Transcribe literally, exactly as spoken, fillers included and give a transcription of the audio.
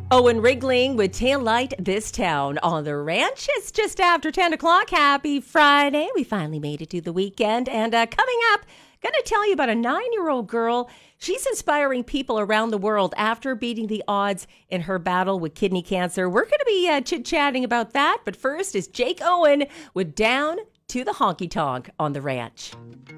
Owen Rigling with Tail Light This Town on the ranch. It's just after ten o'clock. Happy Friday. We finally made it to the weekend. And uh, coming up, going to tell you about a nine-year-old girl. She's inspiring people around the world after beating the odds in her battle with kidney cancer. We're going to be uh, chit-chatting about that. But first is Jake Owen with Down to the Honky Tonk on the ranch.